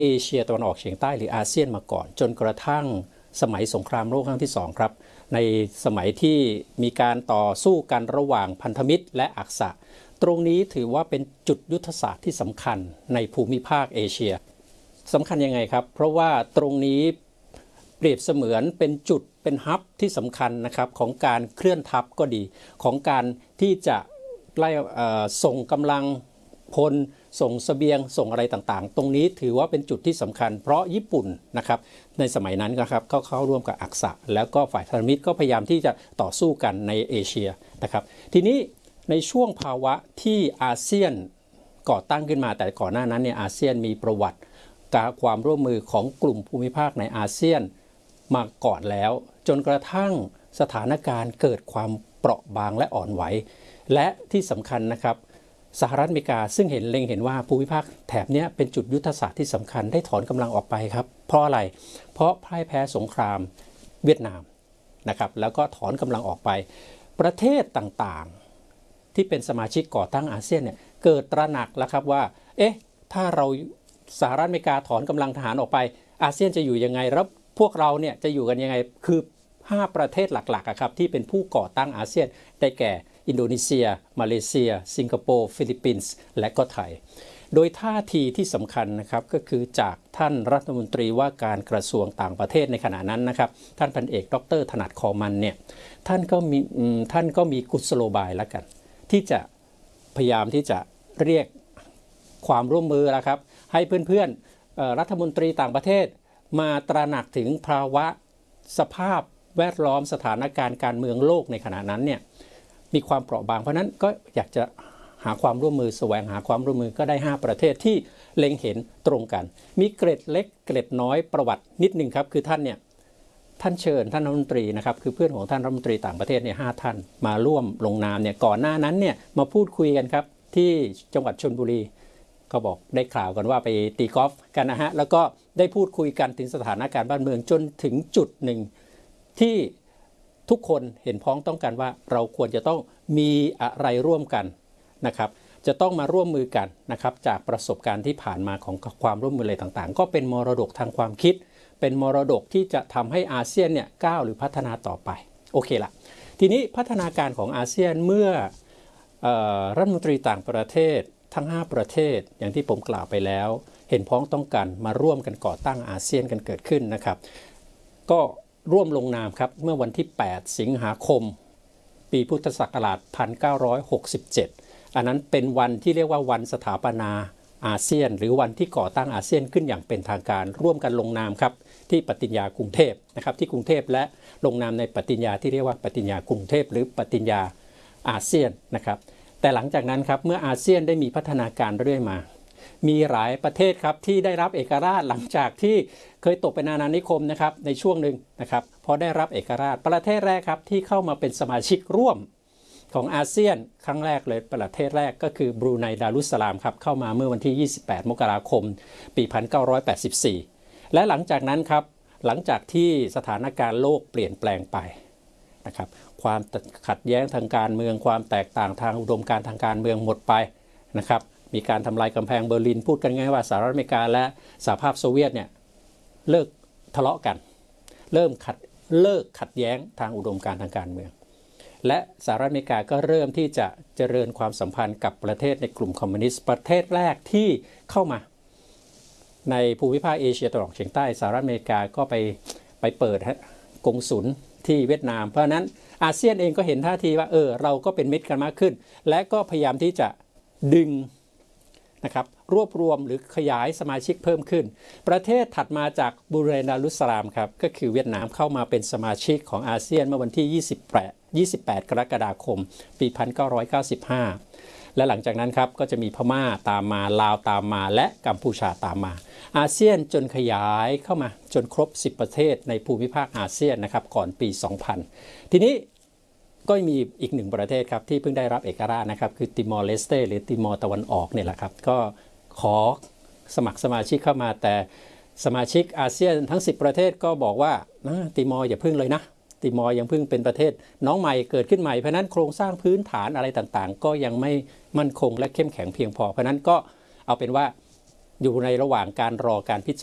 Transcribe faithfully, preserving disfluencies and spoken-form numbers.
เอเชียตะวันออกเฉียงใต้หรืออาเซียนมาก่อนจนกระทั่งสมัยสงครามโลกครั้งที่สองครับในสมัยที่มีการต่อสู้กันระหว่างพันธมิตรและอักษะตรงนี้ถือว่าเป็นจุดยุทธศาสตร์ที่สำคัญในภูมิภาคเอเชียสำคัญยังไงครับเพราะว่าตรงนี้เปรียบเสมือนเป็นจุดเป็นฮับที่สำคัญนะครับของการเคลื่อนทัพก็ดีของการที่จะไล่ส่งกำลังพลส่งเสบียงส่งอะไรต่างๆตรงนี้ถือว่าเป็นจุดที่สำคัญเพราะญี่ปุ่นนะครับในสมัยนั้นนะครับเขาเข้าร่วมกับอักษะแล้วก็ฝ่ายพันธมิตรก็พยายามที่จะต่อสู้กันในเอเชียนะครับทีนี้ในช่วงภาวะที่อาเซียนก่อตั้งขึ้นมาแต่ก่อนหน้านั้นเนี่ยอาเซียนมีประวัติการความร่วมมือของกลุ่มภูมิภาคในอาเซียนมาก่อนแล้วจนกระทั่งสถานการณ์เกิดความเปราะบางและอ่อนไหวและที่สำคัญนะครับสหรัฐอเมริกาซึ่งเห็นเล็งเห็นว่าภูมิภาคแถบนี้เป็นจุดยุทธศาสตร์ที่สำคัญได้ถอนกำลังออกไปครับเพราะอะไรเพราะพ่ายแพ้สงครามเวียดนามนะครับแล้วก็ถอนกำลังออกไปประเทศต่างๆที่เป็นสมาชิกก่อตั้งอาเซียนเนี่ยเกิดตระหนักแล้วครับว่าเอ๊ะถ้าเราสหรัฐอเมริกาถอนกำลังทหารออกไปอาเซียนจะอยู่ยังไงแล้วพวกเราเนี่ยจะอยู่กันยังไงคือห้าประเทศหลักๆครับที่เป็นผู้ก่อตั้งอาเซียนได้แก่อินโดนีเซียมาเลเซียสิงคโปร์ฟิลิปปินส์และก็ไทยโดยท่าทีที่สำคัญนะครับก็คือจากท่านรัฐมนตรีว่าการกระทรวงต่างประเทศในขณะนั้นนะครับท่านพันเอกดรถนัดคอมันเนี่ยท่านก็มีท่านก็มีกุศโลบายแล้วกันที่จะพยายามที่จะเรียกความร่วมมือแล้วครับให้เพื่อนๆรัฐมนตรีต่างประเทศมาตระหนักถึงภาวะสภาพแวดล้อมสถานการณ์การเมืองโลกในขณะนั้นเนี่ยมีความเปราะบางเพราะนั้นก็อยากจะหาความร่วมมือแสวงหาความร่วมมือก็ได้ห้าประเทศที่เล็งเห็นตรงกันมีเกร็ดเล็กเกร็ดน้อยประวัตินิดนึงครับคือท่านเนี่ยท่านเชิญท่านรัฐมนตรีนะครับคือเพื่อนของท่านรัฐมนตรีต่างประเทศเนี่ยห้าท่านมาร่วมลงนามเนี่ยก่อนหน้านั้นเนี่ยมาพูดคุยกันครับที่จังหวัดชลบุรีก็บอกได้ข่าวกันว่าไปตีกอล์ฟกันนะฮะแล้วก็ได้พูดคุยกันถึงสถานการณ์บ้านเมืองจนถึงจุดหนึ่งที่ทุกคนเห็นพ้องต้องกันว่าเราควรจะต้องมีอะไรร่วมกันนะครับจะต้องมาร่วมมือกันนะครับจากประสบการณ์ที่ผ่านมาของความร่วมมืออะไรต่างๆก็เป็นมรดกทางความคิดเป็นมรดกที่จะทำให้อาเซียนเนี่ยก้าวหรือพัฒนาต่อไปโอเคละทีนี้พัฒนาการของอาเซียนเมื่อรัฐมนตรีต่างประเทศทั้งห้าประเทศอย่างที่ผมกล่าวไปแล้วเห็นพ้องต้องกันมาร่วมกันก่อตั้งอาเซียนกันเกิดขึ้นนะครับก็ร่วมลงนามครับเมื่อวันที่แปดสิงหาคมปีพุทธศักราชหนึ่งพันเก้าร้อยหกสิบเจ็ดอันนั้นเป็นวันที่เรียกว่าวันสถาปนาอาเซียนหรือวันที่ก่อตั้งอาเซียนขึ้นอย่างเป็นทางการร่วมกันลงนามครับที่ปฏิญญากรุงเทพนะครับที่กรุงเทพและลงนามในปฏิญญาที่เรียกว่าปฏิญญากรุงเทพหรือปฏิญญาอาเซียนนะครับแต่หลังจากนั้นครับเมื่ออาเซียนได้มีพัฒนาการเรื่อยมามีหลายประเทศครับที่ได้รับเอกราชหลังจากที่เคยตกเป็นอาณานิคมนะครับในช่วงหนึ่งนะครับพอได้รับเอกราชประเทศแรกครับที่เข้ามาเป็นสมาชิกร่วมของอาเซียนครั้งแรกเลยประเทศแรกก็คือบรูไนดารุสสลามครับเข้ามาเมื่อวันที่ยี่สิบแปดมกราคมปีหนึ่งพันเก้าร้อยแปดสิบสี่และหลังจากนั้นครับหลังจากที่สถานการณ์โลกเปลี่ยนแปลงไปนะครับความขัดแย้งทางการเมืองความแตกต่างทางอุดมการณ์ทางการเมืองหมดไปนะครับมีการทำลายกำแพงเบอร์ลินพูดกันง่ายว่าสหรัฐอเมริกาและสหภาพโซเวียตเนี่ยเลิกทะเลาะกันเริ่มขัดเลิกขัดแย้งทางอุดมการณ์ทางการเมืองและสหรัฐอเมริกาก็เริ่มที่จะเจริญความสัมพันธ์กับประเทศในกลุ่มคอมมิวนิสต์ประเทศแรกที่เข้ามาในภูมิภาคเอเชียตะวันออกเฉียงใต้สหรัฐอเมริกาก็ไปไปเปิดกงสุลที่เวียดนามเพราะนั้นอาเซียนเองก็เห็นท่าทีว่าเออเราก็เป็นมิตรกันมากขึ้นและก็พยายามที่จะดึงนะครับรวบรวมหรือขยายสมาชิกเพิ่มขึ้นประเทศถัดมาจากบรูไนดารุสสลามครับก็คือเวียดนามเข้ามาเป็นสมาชิกของอาเซียนเมื่อวันที่ยี่สิบแปด ยี่สิบแปดกรกฎาคมปีหนึ่งพันเก้าร้อยเก้าสิบห้าและหลังจากนั้นครับก็จะมีพม่าตามมาลาวตามมาและกัมพูชาตามมาอาเซียนจนขยายเข้ามาจนครบสิบประเทศในภูมิภาคอาเซียนนะครับก่อนปีสองพันทีนี้ก็มีอีกหนึ่งประเทศครับที่เพิ่งได้รับเอกราชนะครับคือติมอร์เลสเตหรือติมอร์ตะวันออกเนี่ยแหละครับก็ขอสมัครสมาชิกเข้ามาแต่สมาชิกอาเซียนทั้งสิบประเทศก็บอกว่าติมอร์อย่าพึ่งเลยนะติมอร์ยังเพิ่งเป็นประเทศน้องใหม่เกิดขึ้นใหม่เพราะนั้นโครงสร้างพื้นฐานอะไรต่างๆก็ยังไม่มั่นคงและเข้มแข็งเพียงพอเพราะนั้นก็เอาเป็นว่าอยู่ในระหว่างการรอการพิจารณา